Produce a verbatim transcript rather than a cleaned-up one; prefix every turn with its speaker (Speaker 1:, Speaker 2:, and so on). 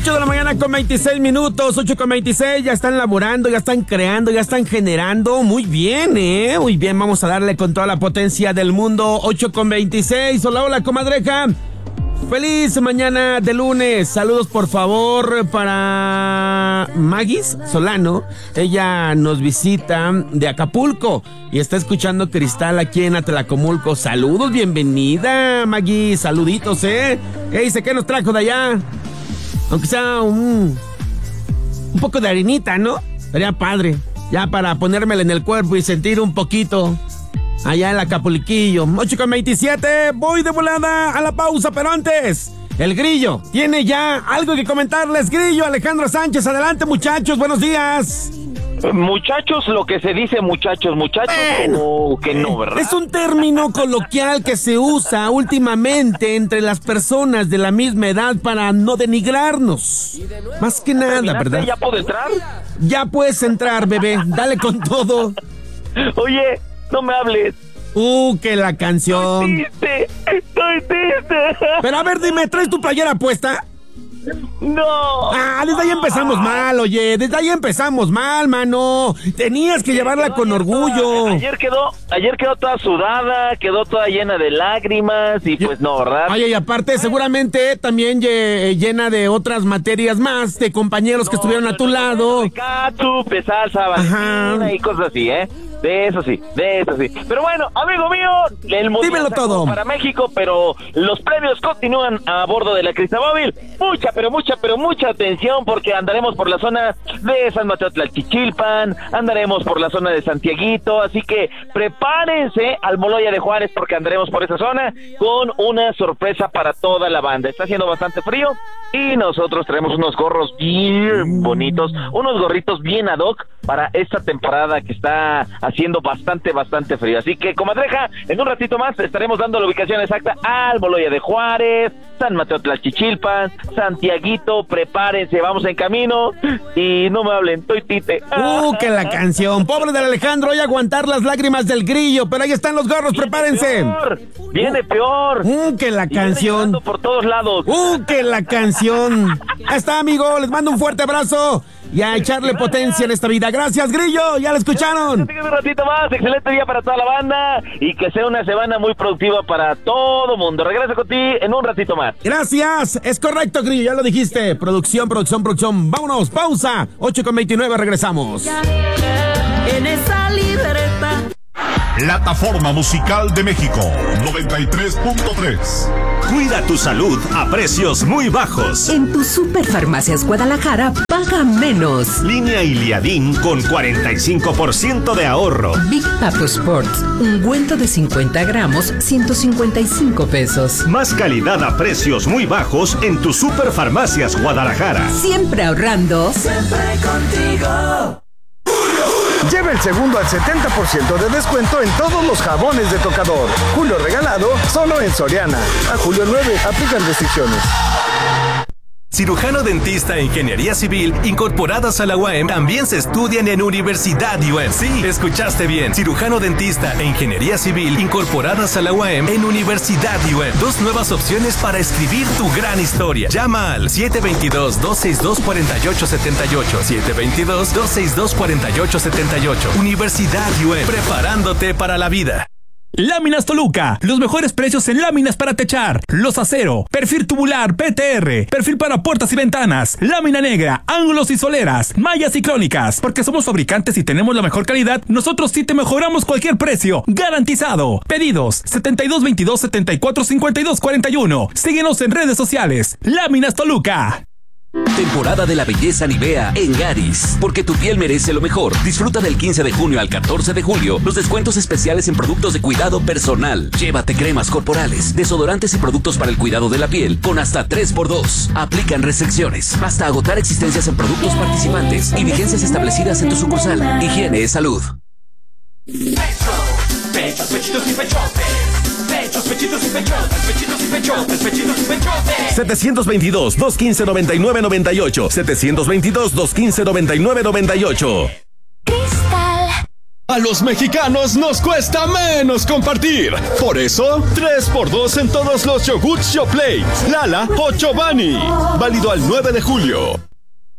Speaker 1: ocho de la mañana con veintiséis minutos, ocho con veintiséis, ya están laborando, ya están creando, ya están generando. Muy bien, ¿eh? Muy bien, vamos a darle con toda la potencia del mundo. ocho con veintiséis, hola, hola, comadreja. Feliz mañana de lunes. Saludos, por favor, para Magis Solano. Ella nos visita de Acapulco y está escuchando Cristal aquí en Atlacomulco. Saludos, bienvenida, Magis. Saluditos, ¿eh? ¿Qué dice? ¿Qué nos trajo de allá? Aunque sea un, un poco de harinita, ¿no? Sería padre. Ya para ponérmela en el cuerpo y sentir un poquito allá en Acapulquillo. ocho con veintisiete, voy de volada a la pausa, pero antes, el Grillo tiene ya algo que comentarles. Grillo, Alejandro Sánchez, adelante, muchachos, buenos días.
Speaker 2: Muchachos, lo que se dice muchachos, muchachos, bueno, como que no, ¿verdad?
Speaker 1: Es un término coloquial que se usa últimamente entre las personas de la misma edad para no denigrarnos. Más que nada, ¿verdad?
Speaker 2: ¿Ya puedo entrar?
Speaker 1: Ya puedes entrar, bebé, dale con todo.
Speaker 2: Oye, no me hables.
Speaker 1: Uh, que la canción.
Speaker 2: Estoy triste, estoy triste.
Speaker 1: Pero a ver, dime, ¿traes tu playera puesta?
Speaker 2: No.
Speaker 1: Ah, desde ahí empezamos mal, oye, desde ahí empezamos mal, mano. Tenías que llevarla con orgullo.
Speaker 2: Toda, ayer quedó, ayer quedó toda sudada, quedó toda llena de lágrimas y pues no, ¿verdad?
Speaker 1: Oye, y aparte seguramente también llena de otras materias más, de compañeros no, que estuvieron a tu no, lado.
Speaker 2: De catsup, de salsa valentina y cosas así, ¿eh? De eso sí, de eso sí. Pero bueno, amigo mío, el mundial
Speaker 1: todo
Speaker 2: para México, pero los premios continúan a bordo de la Cristamóvil. Mucha, pero mucha, pero mucha atención porque andaremos por la zona de San Mateo Tlalchichilpan, andaremos por la zona de Santiaguito, así que prepárense al Moloya de Juárez porque andaremos por esa zona con una sorpresa para toda la banda. Está haciendo bastante frío y nosotros traemos unos gorros bien bonitos, unos gorritos bien ad hoc para esta temporada que está haciendo bastante, bastante frío. Así que, comadreja, en un ratito más estaremos dando la ubicación exacta al Moloya de Juárez, San Mateo Tlalchichilpan, Santiaguito. Prepárense, vamos en camino y no me hablen, estoy tite.
Speaker 1: Uh, que la canción. Pobre del Alejandro, hoy aguantar las lágrimas del Grillo, pero ahí están los gorros, viene prepárense.
Speaker 2: Peor, viene uh, peor.
Speaker 1: Uh, que la canción.
Speaker 2: Por todos lados.
Speaker 1: Uh, que la canción. Ahí está, amigo, les mando un fuerte abrazo. Y a echarle gracias. Potencia en esta vida. Gracias, Grillo, ya lo escucharon.
Speaker 2: Un ratito más, excelente día para toda la banda y que sea una semana muy productiva para todo mundo. Regreso con ti en un ratito más.
Speaker 1: Gracias, es correcto, Grillo, ya lo dijiste. Producción, producción, producción. Vámonos, pausa. ocho con veintinueve, regresamos.
Speaker 3: En esa libertad.
Speaker 4: Plataforma Musical de México, noventa y tres punto tres.
Speaker 5: Cuida tu salud a precios muy bajos.
Speaker 6: En tu Superfarmacias Guadalajara, paga menos.
Speaker 5: Línea Iliadín con cuarenta y cinco por ciento de ahorro.
Speaker 6: Big Papo Sports, ungüento de cincuenta gramos, ciento cincuenta y cinco pesos.
Speaker 5: Más calidad a precios muy bajos en tu Superfarmacias Guadalajara.
Speaker 6: Siempre ahorrando.
Speaker 3: Siempre contigo.
Speaker 7: Lleva el segundo al setenta por ciento de descuento en todos los jabones de tocador. Julio regalado, solo en Soriana. A julio nueve, aplican restricciones.
Speaker 8: Cirujano dentista e ingeniería civil incorporadas a la U A M también se estudian en Universidad U A M. Sí, escuchaste bien. Cirujano dentista e ingeniería civil incorporadas a la U A M en Universidad U A M. Dos nuevas opciones para escribir tu gran historia. Llama al siete veintidós, dos sesenta y dos, cuarenta y ocho setenta y ocho. siete veintidós, dos sesenta y dos, cuarenta y ocho setenta y ocho. Universidad U A M, preparándote para la vida.
Speaker 9: Láminas Toluca, los mejores precios en láminas para techar, los acero, perfil tubular P T R, perfil para puertas y ventanas, lámina negra, ángulos y soleras, mallas y crónicas. Porque somos fabricantes y tenemos la mejor calidad, nosotros sí te mejoramos cualquier precio, garantizado. Pedidos setenta y dos veintidós, setenta y cuatro cincuenta y dos cuarenta y uno. Síguenos en redes sociales. Láminas Toluca.
Speaker 10: Temporada de la belleza Nivea en Garis, porque tu piel merece lo mejor. Disfruta del quince de junio al catorce de julio los descuentos especiales en productos de cuidado personal. Llévate cremas corporales, desodorantes y productos para el cuidado de la piel con hasta tres por dos. Aplican restricciones hasta agotar existencias en productos participantes y vigencias establecidas en tu sucursal. Higiene es salud.
Speaker 3: Pechos, pechitos y pechotes. Pechos, pechitos y pechotes. Pechitos y pechotes. Pechitos y pechotes.
Speaker 5: setecientos veintidós, doscientos quince, noventa y nueve noventa y ocho. setecientos veintidós, doscientos quince, noventa y nueve noventa y ocho.
Speaker 11: Cristal. A los mexicanos nos cuesta menos compartir. Por eso, tres por dos en todos los yogurts Yoplait, Lala o Chobani. Válido al nueve de julio.